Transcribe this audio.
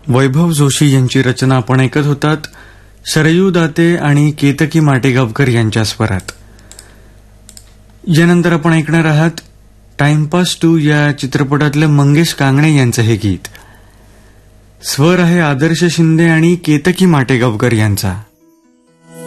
वैभव जोशी यांची रचना आपण ऐकत होतात सरयू दाते आणि केतकी माटेगावकर यांच्या स्वरात. यानंतर आपण ऐकणार आहात टाइमपास 2 या चित्रपटातलं मंगेश कांगणे यांचं हे गीत. स्वर आहे आदर्श शिंदे आणि केतकी माटेगावकर यांचा.